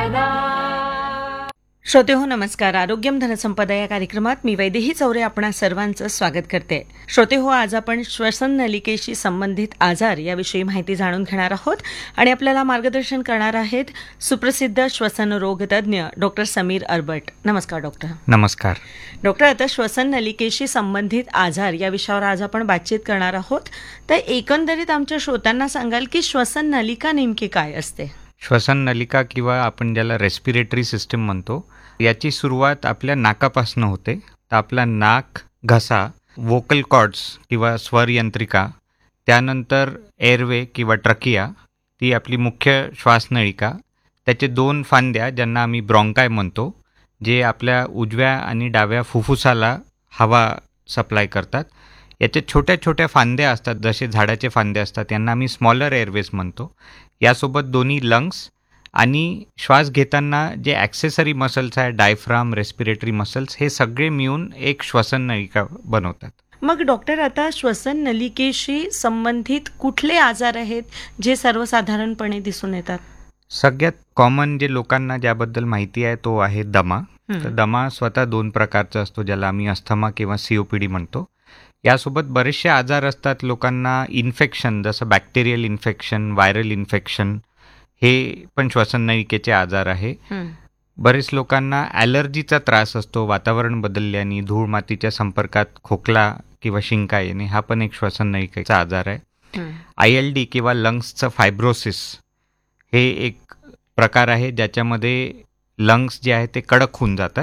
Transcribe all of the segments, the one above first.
श्रोते हो नमस्कार. आरोग्यम धनसंपदा या कार्यक्रमात मी वैदेही चौरे आपणा सर्वांचं स्वागत करते. श्रोते हो, आज आपण श्वसन नलिकेशी संबंधित आजार याविषयी माहिती जाणून घेणार आहोत आणि आपल्याला मार्गदर्शन करणार आहेत सुप्रसिद्ध श्वसन रोग तज्ज्ञ डॉक्टर समीर अरबट. नमस्कार डॉक्टर. नमस्कार डॉक्टर. आता श्वसन नलिकेशी संबंधित आजार या विषयावर आज आपण बातचीत करणार आहोत. तर एकंदरीत आमच्या श्रोत्यांना सांगाल की श्वसन नलिका नेमकी काय असते? श्वसन नलिका किंवा आपण ज्याला रेस्पिरेटरी सिस्टम म्हणतो, याची सुरुवात आपल्या नाकापासून होते. तर आपला नाक, घसा, वोकल कॉर्ड्स किंवा स्वर यंत्रिका, त्यानंतर एअरवे किंवा ट्रकिया, ती आपली मुख्य श्वासनळिका, त्याचे 2 फांद्या ज्यांना आम्ही ब्रॉन्काय म्हणतो, जे आपल्या उजव्या आणि डाव्या फुफ्फुसाला हवा सप्लाय करतात. याचे छोट्या छोट्या फांद्या असतात, जसे झाडाचे फांदे असतात, यांना आम्ही स्मॉलर एअरवेज म्हणतो. यासोबत दोन्ही लंग्स आणि श्वास घेताना जे ॲक्सेसरी मसल्स आहे, डायफ्राम, रेस्पिरेटरी मसल्स, हे सगळे मिळून एक श्वसन नलिका बनवतात. मग डॉक्टर, आता श्वसन नलिकेशी संबंधित कुठले आजार आहेत जे सर्वसाधारणपणे दिसून येतात? सगळ्यात कॉमन जे लोकांना ज्याबद्दल माहिती आहे तो आहे दमा. तर दमा स्वतः 2 प्रकारचा असतो, ज्याला आम्ही अस्थमा किंवा COPD म्हणतो. यासोबत बरेचसे आजार असतात लोकांना. इन्फेक्शन, जसं बॅक्टेरियल इन्फेक्शन, व्हायरल इन्फेक्शन, हे पण श्वसन नलिकेचे आजार आहे. बरेच लोकांना ॲलर्जीचा त्रास असतो. वातावरण बदलल्याने, धूळ मातीच्या संपर्कात खोकला किंवा शिंका येणे, हा पण एक श्वसन नलिकेचा आजार आहे. ILD किंवा लंग्सचं फायब्रोसिस हे एक प्रकार आहे, ज्याच्यामध्ये लंग्स जे आहे ते कडक होऊन जातात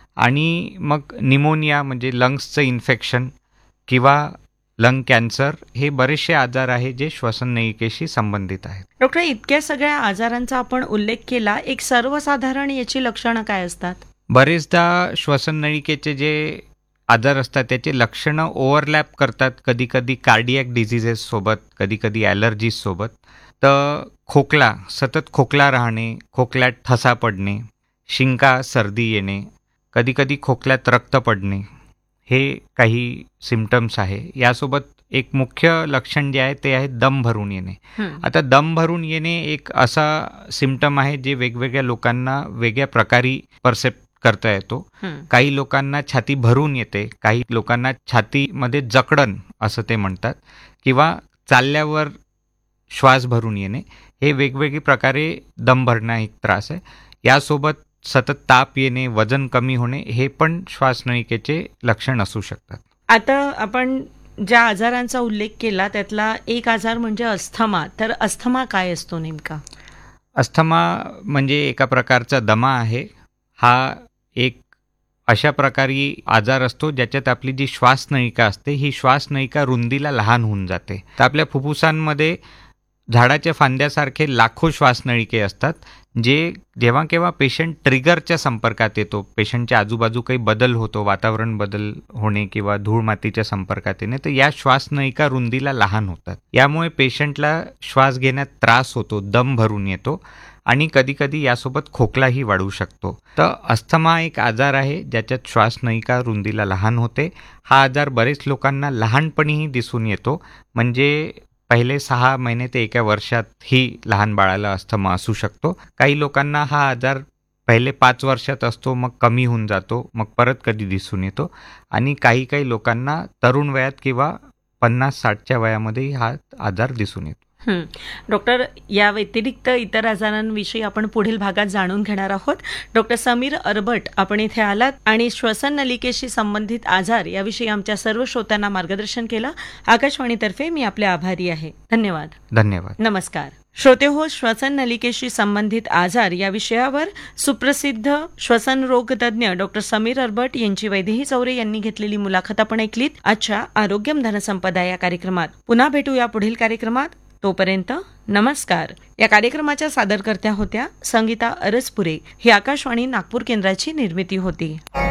आणि मग निमोनिया म्हणजे लंग्सचं इन्फेक्शन किंवा लंग कॅन्सर, हे बरेचसे आजार आहे जे श्वसन नलिकेशी संबंधित आहेत. डॉक्टर, इतक्या सगळ्या आजारांचा आपण उल्लेख केला, एक सर्वसाधारण याची लक्षणं काय असतात? बरेचदा श्वसन नलिकेचे जे आजार असतात त्याचे लक्षणं ओव्हरलॅप करतात, कधी कधी कार्डियक डिझिजेस सोबत, कधी कधी ॲलर्जीज सोबत. तर खोकला, सतत खोकला राहणे, खोकल्यात ठसा पडणे, शिंका, सर्दी येणे, कधी कधी खोकल्यात रक्त पडणे, हे काही सिम्पटम्स आहे. यासोबत एक मुख्य लक्षण जे आहे ते आहे दम भरून येणे. आता दम भरून येणे एक असा सिम्पटम आहे जे वेगवेगळ्या लोकांना वेगळ्या प्रकारे परसेप्ट करता येतो. काही लोकांना छाती भरून येते, काही लोकांना छातीमध्ये जकडण असं ते म्हणतात, किंवा चालल्यावर श्वास भरून येणे, हे वेगवेगळ्या प्रकारे दम भरणं एक त्रास आहे. यासोबत सतत ताप येणे, वजन कमी होणे, हे पण श्वासनलिकेचे लक्षण असू शकतात. आता आपण ज्या आजारांचा उल्लेख केला त्यातला एक आजार म्हणजे अस्थमा. तर अस्थमा काय असतो नेमका? अस्थमा म्हणजे एका प्रकारचा दमा आहे. हा एक अशा प्रकारे आजार असतो ज्याच्यात आपली जी श्वासनलिका असते, ही श्वासनलिका रुंदीला लहान होऊन जाते. तर आपल्या फुफ्फुसांमध्ये झाडाच्या फांद्यासारखे लाखो श्वासनलिके असतात, जे जेव्हा केव्हा पेशंट ट्रिगरच्या संपर्कात येतो, पेशंटच्या आजूबाजू काही बदल होतो, वातावरण बदल होणे किंवा धूळ मातीच्या संपर्कात येणे, तर या श्वासनलिका रुंदीला लहान होतात. यामुळे पेशंटला श्वास घेण्यात त्रास होतो, दम भरून येतो आणि कधीकधी यासोबत खोकलाही वाढू शकतो. तर अस्थमा एक आजार आहे ज्याच्यात श्वासनलिका रुंदीला लहान होते. हा आजार बरेच लोकांना लहानपणीही दिसून येतो, म्हणजे पहिले 6 महिने ते 1 वर्षातही लहान बाळाला अस्थमा असू शकतो. काही लोकांना हा आजार पहिले 5 वर्षात असतो, मग कमी होऊन जातो, मग परत कधी दिसून येतो, आणि काही लोकांना तरुण वयात किंवा 50-60च्या वयामध्ये हा आजार दिसून येतो. डॉक्टर, या व्यतिरिक्त इतर आजारांविषयी आपण पुढील भागात जाणून घेणार आहोत. डॉक्टर समीर अरबट, आपण इथे आलात आणि श्वसन नलिकेशी संबंधित आजार याविषयी आमच्या सर्व श्रोत्यांना मार्गदर्शन केलं. आकाशवाणीतर्फे मी आपले आभारी आहे. धन्यवाद. धन्यवाद. नमस्कार. श्रोते हो, श्वसन नलिकेशी संबंधित आजार या विषयावर सुप्रसिद्ध श्वसन रोग तज्ज्ञ डॉक्टर समीर अरबट यांची वैदेही चौरे यांनी घेतलेली मुलाखत आपण ऐकलीत आजच्या आरोग्यम धनसंपदा या कार्यक्रमात. पुन्हा भेटूया पुढील कार्यक्रमात. तोपर्यंत नमस्कार. या कार्यक्रमाच्या सादरकर्त्या होत्या संगीता अरसपुरे. ही आकाशवाणी नागपूर केंद्राची निर्मिती होती.